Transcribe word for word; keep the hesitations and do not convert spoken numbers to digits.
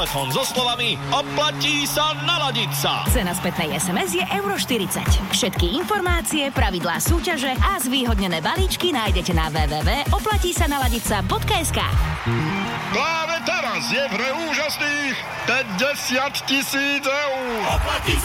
telefón so slovami oplatí sa naladiť sa. Cena spätnej es em es je euro štyridsať. Všetky informácie, pravidlá súťaže a zvýhodnené balíčky nájdete na w w w bodka oplatí sa naladiť sa bodka es ká. Práve teraz je v hre úžasných päťdesiat tisíc eur.